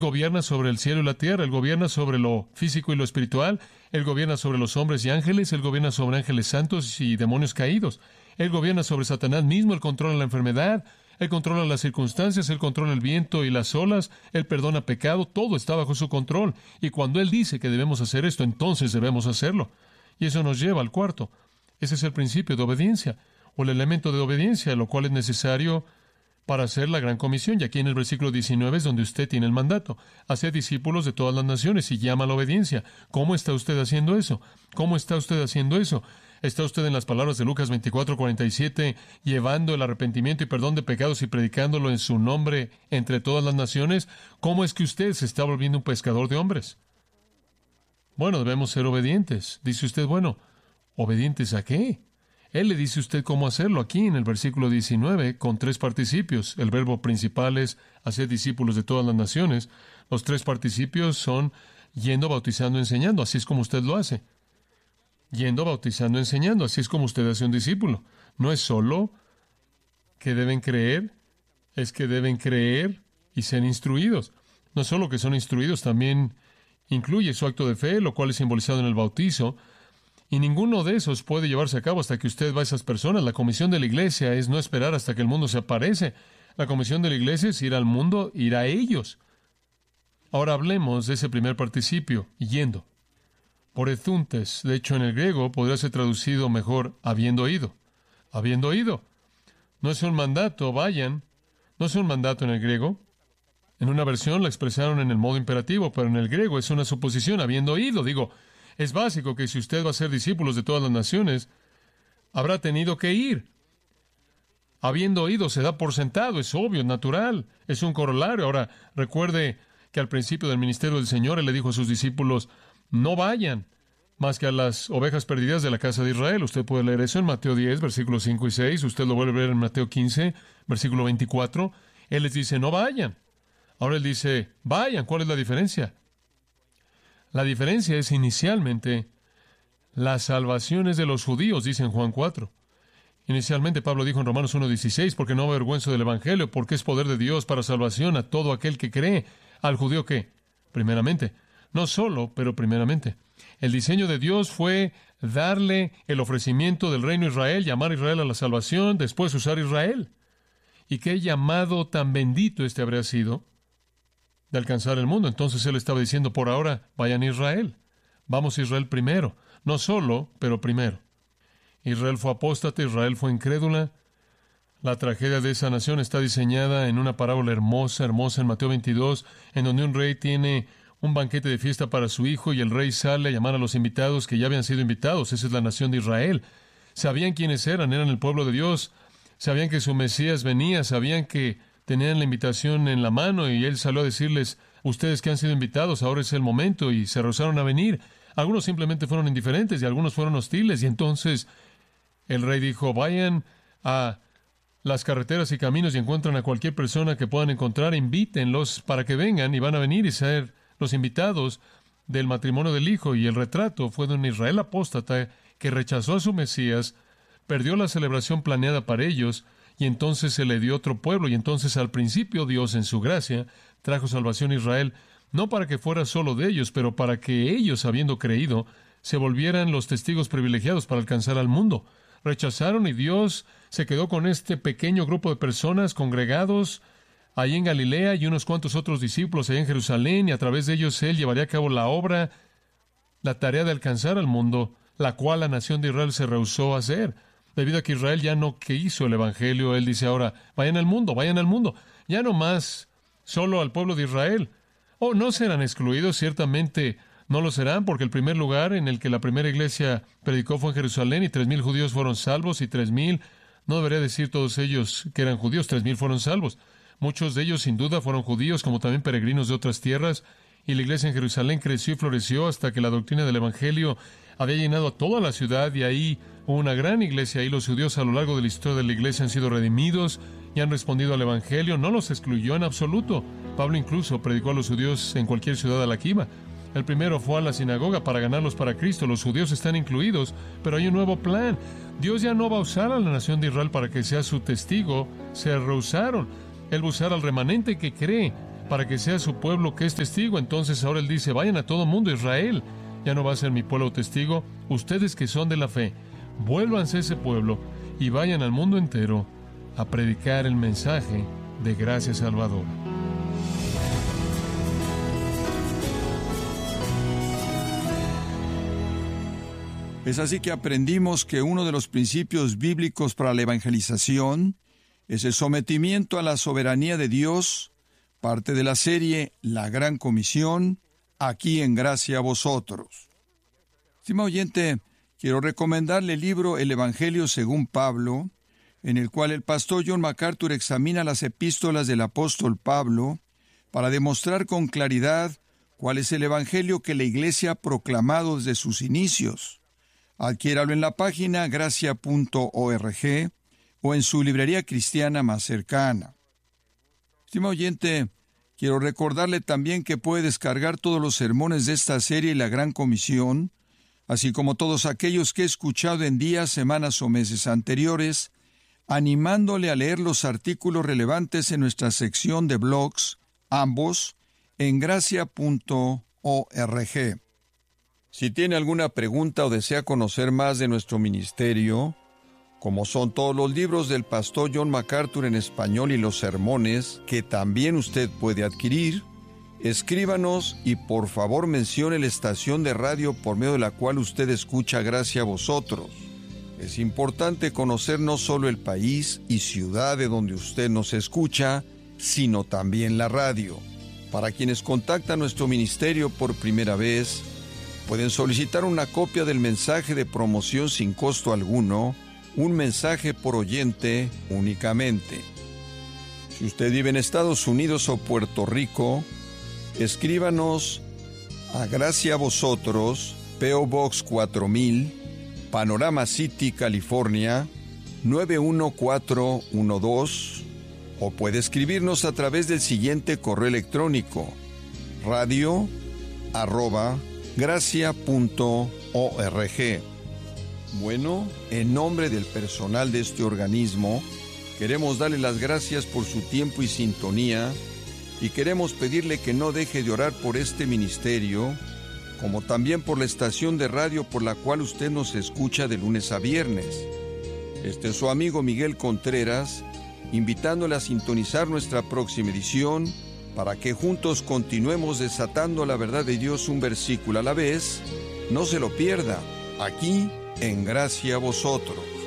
gobierna sobre el cielo y la tierra, Él gobierna sobre lo físico y lo espiritual, Él gobierna sobre los hombres y ángeles, Él gobierna sobre ángeles santos y demonios caídos, Él gobierna sobre Satanás mismo, Él controla la enfermedad, Él controla las circunstancias, Él controla el viento y las olas, Él perdona pecado, todo está bajo su control. Y cuando Él dice que debemos hacer esto, entonces debemos hacerlo. Y eso nos lleva al cuarto. Ese es el principio de obediencia, o el elemento de obediencia, lo cual es necesario para hacer la gran comisión. Y aquí en el versículo 19 es donde usted tiene el mandato. Haced discípulos de todas las naciones y llama a la obediencia. ¿Cómo está usted haciendo eso? ¿Cómo está usted haciendo eso? ¿Está usted en las palabras de Lucas 24:47, llevando el arrepentimiento y perdón de pecados y predicándolo en su nombre entre todas las naciones? ¿Cómo es que usted se está volviendo un pescador de hombres? Bueno, debemos ser obedientes. Dice usted, bueno, ¿obedientes a qué? Él le dice a usted cómo hacerlo aquí en el versículo 19 con 3 participios. El verbo principal es hacer discípulos de todas las naciones. Los 3 participios son yendo, bautizando, enseñando. Así es como usted lo hace. Yendo, bautizando, enseñando. Así es como usted hace un discípulo. No es solo que deben creer, es que deben creer y ser instruidos. No solo que son instruidos, también incluye su acto de fe, lo cual es simbolizado en el bautizo. Y ninguno de esos puede llevarse a cabo hasta que usted va a esas personas. La comisión de la iglesia es no esperar hasta que el mundo se aparece. La comisión de la iglesia es ir al mundo, ir a ellos. Ahora hablemos de ese primer participio, yendo. Por ethuntes, de hecho en el griego podría ser traducido mejor habiendo ido. Habiendo ido. No es un mandato, vayan. No es un mandato en el griego. En una versión la expresaron en el modo imperativo, pero en el griego es una suposición, habiendo ido. Digo, es básico que si usted va a ser discípulos de todas las naciones, habrá tenido que ir. Habiendo ido se da por sentado, es obvio, es natural, es un corolario. Ahora, recuerde que al principio del ministerio del Señor, Él le dijo a sus discípulos, no vayan más que a las ovejas perdidas de la casa de Israel. Usted puede leer eso en Mateo 10, versículos 5 y 6. Usted lo vuelve a ver en Mateo 15, versículo 24. Él les dice, no vayan. Ahora Él dice, vayan. ¿Cuál es la diferencia? La diferencia es inicialmente las salvaciones de los judíos, dice en Juan 4. Inicialmente Pablo dijo en Romanos 1:16, porque no me avergüenzo del Evangelio, porque es poder de Dios para salvación a todo aquel que cree. ¿Al judío qué? Primeramente. No solo, pero primeramente. El diseño de Dios fue darle el ofrecimiento del reino a Israel, llamar a Israel a la salvación, después usar a Israel. ¿Y qué llamado tan bendito este habría sido? De alcanzar el mundo. Entonces Él estaba diciendo, por ahora, vayan a Israel. Vamos a Israel primero. No solo, pero primero. Israel fue apóstata, Israel fue incrédula. La tragedia de esa nación está diseñada en una parábola hermosa, hermosa en Mateo 22, en donde un rey tiene un banquete de fiesta para su hijo y el rey sale a llamar a los invitados que ya habían sido invitados. Esa es la nación de Israel. Sabían quiénes eran el pueblo de Dios. Sabían que su Mesías venía, sabían que tenían la invitación en la mano y Él salió a decirles, ustedes que han sido invitados, ahora es el momento, y se rehusaron a venir. Algunos simplemente fueron indiferentes y algunos fueron hostiles, y entonces el rey dijo, vayan a las carreteras y caminos y encuentran a cualquier persona que puedan encontrar, invítenlos para que vengan, y van a venir y ser los invitados del matrimonio del hijo. Y el retrato fue de un Israel apóstata que rechazó a su Mesías, perdió la celebración planeada para ellos, y entonces se le dio otro pueblo. Y entonces al principio Dios en su gracia trajo salvación a Israel, no para que fuera solo de ellos, pero para que ellos, habiendo creído, se volvieran los testigos privilegiados para alcanzar al mundo. Rechazaron y Dios se quedó con este pequeño grupo de personas congregados ahí en Galilea y unos cuantos otros discípulos allá en Jerusalén, y a través de ellos Él llevaría a cabo la obra, la tarea de alcanzar al mundo, la cual la nación de Israel se rehusó a hacer. Debido a que Israel ya no quiso el Evangelio, Él dice ahora, vayan al mundo, ya no más solo al pueblo de Israel. Oh, no serán excluidos, ciertamente no lo serán, porque el primer lugar en el que la primera iglesia predicó fue en Jerusalén, y 3,000 judíos fueron salvos, y 3,000, no debería decir todos ellos que eran judíos, 3,000 fueron salvos. Muchos de ellos sin duda fueron judíos, como también peregrinos de otras tierras, y la iglesia en Jerusalén creció y floreció hasta que la doctrina del Evangelio había llenado a toda la ciudad, y ahí hubo una gran iglesia. Ahí los judíos a lo largo de la historia de la iglesia han sido redimidos y han respondido al Evangelio. No los excluyó en absoluto. Pablo incluso predicó a los judíos en cualquier ciudad a la que iba. El primero fue a la sinagoga para ganarlos para Cristo. Los judíos están incluidos, pero hay un nuevo plan. Dios ya no va a usar a la nación de Israel para que sea su testigo. Se rehusaron. Él va a usar al remanente que cree, para que sea su pueblo que es testigo. Entonces ahora Él dice, vayan a todo mundo, Israel. Ya no va a ser mi pueblo testigo. Ustedes que son de la fe, vuélvanse a ese pueblo y vayan al mundo entero a predicar el mensaje de gracia salvadora. Es así que aprendimos que uno de los principios bíblicos para la evangelización es el sometimiento a la soberanía de Dios, parte de la serie La Gran Comisión, aquí en Gracia a Vosotros. Estimado oyente, quiero recomendarle el libro El Evangelio según Pablo, en el cual el pastor John MacArthur examina las epístolas del apóstol Pablo para demostrar con claridad cuál es el Evangelio que la Iglesia ha proclamado desde sus inicios. Adquiéralo en la página gracia.org o en su librería cristiana más cercana. Estimado oyente, quiero recordarle también que puede descargar todos los sermones de esta serie La Gran Comisión, así como todos aquellos que he escuchado en días, semanas o meses anteriores, animándole a leer los artículos relevantes en nuestra sección de blogs, ambos, en gracia.org. Si tiene alguna pregunta o desea conocer más de nuestro ministerio, como son todos los libros del pastor John MacArthur en español y los sermones, que también usted puede adquirir, escríbanos y por favor mencione la estación de radio por medio de la cual usted escucha Gracia a Vosotros. Es importante conocer no solo el país y ciudad de donde usted nos escucha, sino también la radio. Para quienes contactan nuestro ministerio por primera vez, pueden solicitar una copia del mensaje de promoción sin costo alguno, un mensaje por oyente únicamente. Si usted vive en Estados Unidos o Puerto Rico, escríbanos a Gracia a Vosotros, P.O. Box 4000, Panorama City, California, 91412, o puede escribirnos a través del siguiente correo electrónico, radio@gracia.org. Bueno, en nombre del personal de este organismo, queremos darle las gracias por su tiempo y sintonía, y queremos pedirle que no deje de orar por este ministerio, como también por la estación de radio por la cual usted nos escucha de lunes a viernes. Este es su amigo Miguel Contreras, invitándole a sintonizar nuestra próxima edición, para que juntos continuemos desatando la verdad de Dios un versículo a la vez. No se lo pierda, aquí en Gracia a Vosotros.